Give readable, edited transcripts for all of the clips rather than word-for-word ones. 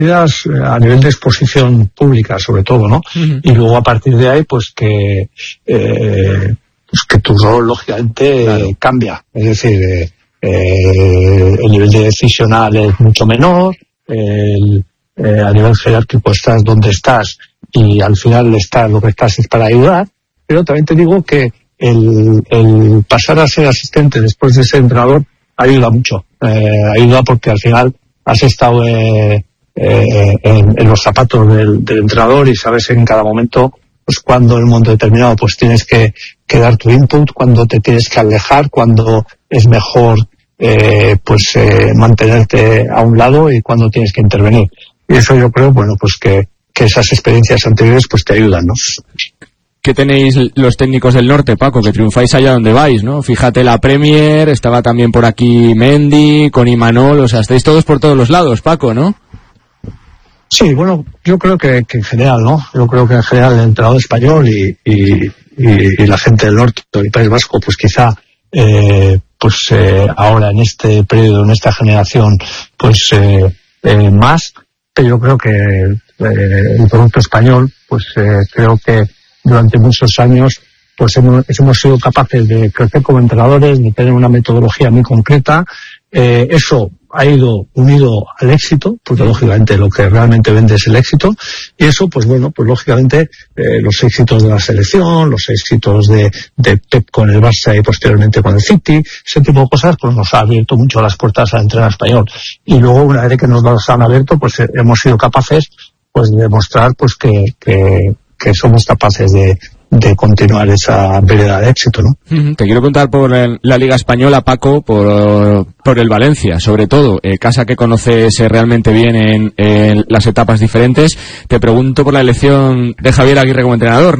partidas a nivel de exposición pública, sobre todo, ¿no? Y luego a partir de ahí, pues que tu rol, lógicamente, cambia. Es decir, el nivel de decisional es mucho menor, a nivel jerárquico estás donde estás y al final lo que estás es para ayudar, pero también te digo que el pasar a ser asistente después de ser entrenador ayuda mucho, ayuda porque al final has estado en los zapatos del entrenador y sabes en cada momento pues cuando en un momento determinado pues tienes que dar tu input, cuando te tienes que alejar, cuando es mejor mantenerte a un lado y cuando tienes que intervenir. Y eso yo creo, bueno, pues que esas experiencias anteriores pues te ayudan, ¿no? ¿Qué tenéis los técnicos del norte, Paco? Que triunfáis allá donde vais, ¿no? Fíjate la Premier, estaba también por aquí Mendy, con Imanol, o sea, estáis todos por todos los lados, Paco, ¿no? Sí, bueno, yo creo que en general, ¿no? Yo creo que en general el entrenador español y la gente del norte del País Vasco, pues quizá ahora en este periodo, en esta generación, más, pero yo creo que el producto español, creo que durante muchos años pues hemos sido capaces de crecer como entrenadores, de tener una metodología muy concreta. Eso ha ido unido al éxito, porque lógicamente lo que realmente vende es el éxito, y eso pues lógicamente los éxitos de la selección, los éxitos de Pep con el Barça y posteriormente con el City, ese tipo de cosas pues nos ha abierto mucho las puertas al entrenador español. Y luego una vez que nos las han abierto pues hemos sido capaces pues de demostrar pues que somos capaces de continuar esa vereda de éxito, ¿no? Te quiero preguntar por la Liga Española, Paco, por el Valencia, sobre todo, casa que conoces realmente bien en las etapas diferentes. Te pregunto por la elección de Javier Aguirre como entrenador.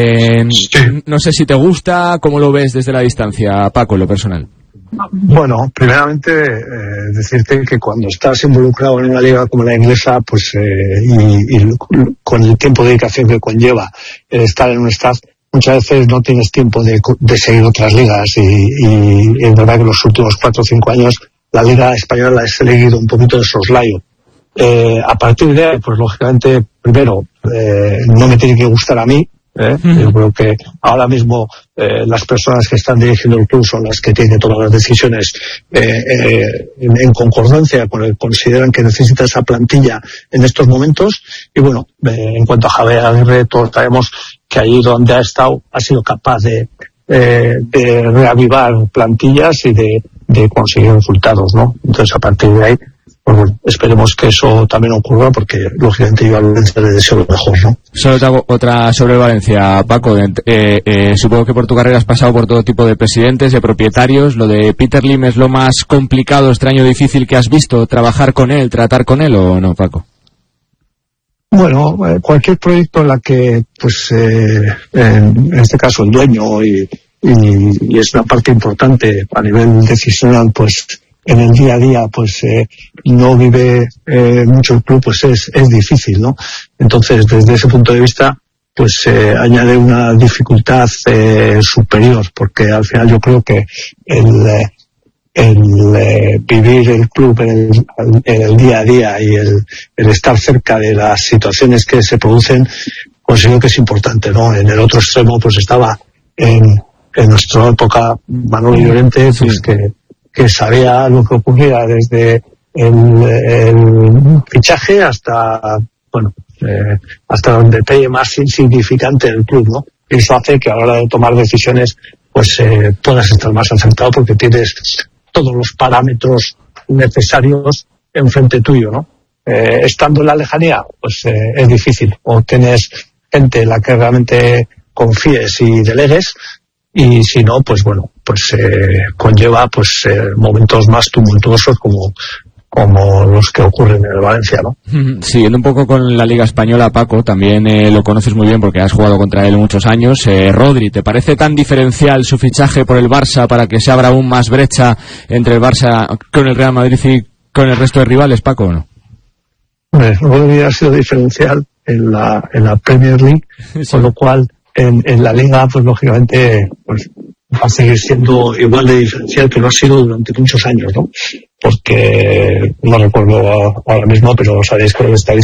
No sé si te gusta, ¿cómo lo ves desde la distancia, Paco, en lo personal? Bueno, primeramente decirte que cuando estás involucrado en una liga como la inglesa, pues y con el tiempo de dedicación que conlleva el estar en un staff, muchas veces no tienes tiempo de seguir otras ligas y es verdad que los últimos 4 o 5 años la liga española la he seguido un poquito de soslayo. A partir de ahí, pues lógicamente, primero, no me tiene que gustar a mí. Yo creo que ahora mismo las personas que están dirigiendo el club son las que tienen que tomar las decisiones en concordancia con el que consideran que necesita esa plantilla en estos momentos. Y bueno, en cuanto a Javier Aguirre, todos sabemos que allí donde ha estado ha sido capaz de reavivar plantillas y de conseguir resultados, ¿no? Entonces a partir de ahí pues bueno, esperemos que eso también ocurra porque lógicamente yo a Valencia le deseo lo mejor, ¿no? Solo te hago otra sobre Valencia, Paco. Supongo que por tu carrera has pasado por todo tipo de presidentes, de propietarios. ¿Lo de Peter Lim es lo más complicado, extraño, difícil que has visto? ¿Trabajar con él, tratar con él o no, Paco? Bueno, cualquier proyecto en la que, pues, en este caso el dueño y es una parte importante a nivel decisional, pues en el día a día pues no vive mucho el club, pues es difícil, ¿no? Entonces desde ese punto de vista pues añade una dificultad superior, porque al final yo creo que el vivir el club en el día a día y el estar cerca de las situaciones que se producen, considero que es importante, ¿no? En el otro extremo pues estaba en nuestra época Manolo Llorente, pues que sabía lo que ocurría desde el fichaje hasta, bueno, hasta el detalle más insignificante del club, ¿no? Eso hace que a la hora de tomar decisiones, pues puedas estar más acertado porque tienes todos los parámetros necesarios enfrente tuyo, ¿no? Estando en la lejanía, pues es difícil. O tienes gente en la que realmente confíes y delegues, y si no, pues bueno, pues conlleva pues momentos más tumultuosos como los que ocurren en el Valencia, ¿no? Siguiendo un poco con la Liga Española, Paco, también lo conoces muy bien porque has jugado contra él muchos años. Rodri, ¿te parece tan diferencial su fichaje por el Barça para que se abra aún más brecha entre el Barça con el Real Madrid y con el resto de rivales, Paco, o no? Rodri ha sido diferencial en la Premier League, sí. Con lo cual en la Liga, pues lógicamente, pues va a seguir siendo igual de diferencial que lo ha sido durante muchos años, ¿no? Porque no recuerdo ahora mismo, pero sabéis que las estadísticas